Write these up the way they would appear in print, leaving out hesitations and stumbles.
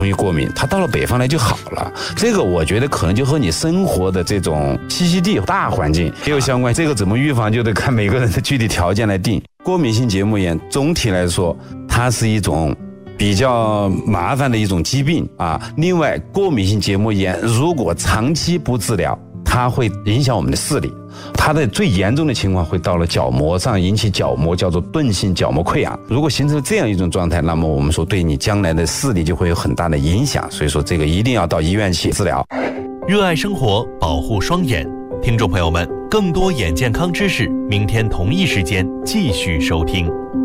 容易过敏，它到了北方来就好了。这个我觉得可能就和你生活的这种栖息地、大环境也有相关。这个怎么预防，就得看每个人的具体条件来定。过敏性结膜炎总体来说，它是一种比较麻烦的一种疾病啊。另外，过敏性结膜炎如果长期不治疗，它会影响我们的视力。它的最严重的情况会到了角膜上，引起角膜叫做钝性角膜溃疡。如果形成这样一种状态，那么我们说对你将来的视力就会有很大的影响。所以说这个一定要到医院去治疗。 热爱生活，保护双眼。听众朋友们，更多眼健康知识，明天同一时间继续收听。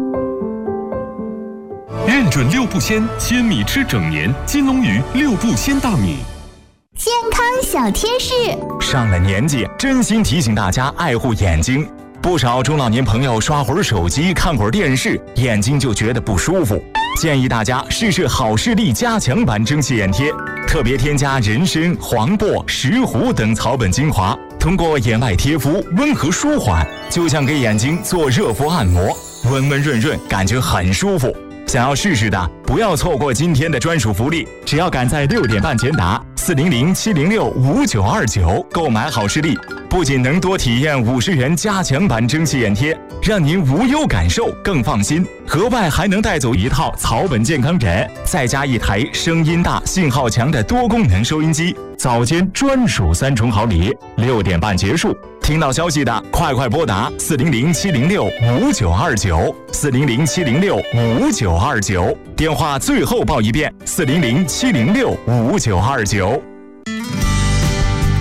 认准6步鲜，鲜米吃整年，金龙鱼6步鲜大米。 健康小贴士， 上了年纪，真心提醒大家爱护眼睛。不少中老年朋友刷会儿手机、看会儿电视，眼睛就觉得不舒服。建议大家试试好视力加强版蒸汽眼贴，特别添加人参、黄柏、石斛等草本精华，通过眼外贴敷温和舒缓，就像给眼睛做热敷按摩，温温润润，感觉很舒服。想要试试的，不要错过今天的专属福利，只要赶在6点半前打400-706-5929购买好视力，不仅能多体验50元加强版蒸汽眼贴，让您无忧感受更放心，额外还能带走一套草本健康枕，再加一台声音大、信号强的多功能收音机，早间专属3重好礼。6点半结束，听到消息的快拨打400-706-5929，400-706-5929，电话最后报一遍，400-706-5929。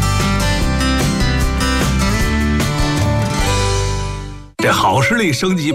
这好视力升级